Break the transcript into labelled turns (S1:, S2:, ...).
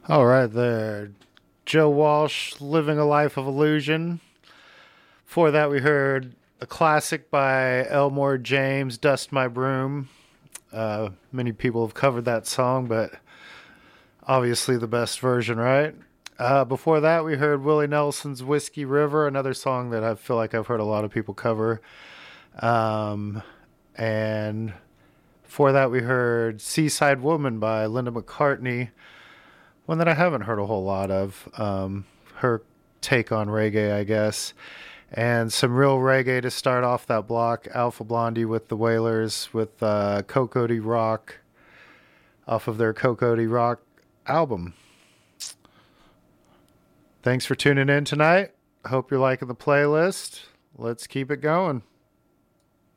S1: All right, there. Joe Walsh, Living a Life of Illusion. Before that, we heard a classic by Elmore James, Dust My Broom. Many people have covered that song, but obviously the best version, right? Before that, we heard Willie Nelson's Whiskey River, another song that I feel like I've heard a lot of people cover. Um, and before that, we heard Seaside Woman by Linda McCartney, one that I haven't heard a whole lot of. Her take on reggae, I guess. And some real reggae to start off that block. Alpha Blondie with the Wailers with Coco de Rock off of their Coco de Rock album. Thanks for tuning in tonight. Hope you're liking the playlist. Let's keep it going.